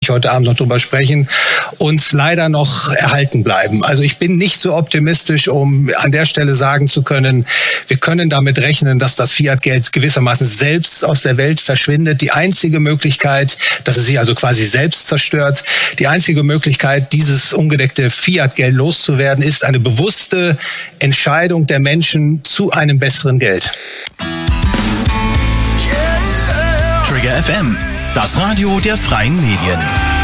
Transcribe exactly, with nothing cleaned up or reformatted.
ich heute Abend noch drüber sprechen, uns leider noch erhalten bleiben. Also ich bin nicht so optimistisch, um an der Stelle sagen zu können, wir können damit rechnen, dass das Fiat-Geld gewissermaßen selbst aus der Welt verschwindet. Die einzige Möglichkeit, dass es sich also quasi selbst zerstört, die einzige Möglichkeit, dieses ungedeckte Fiat-Geld loszuwerden, ist eine bewusste Entscheidung der Menschen zu einem besseren Geld. Trigger F M, das Radio der freien Medien.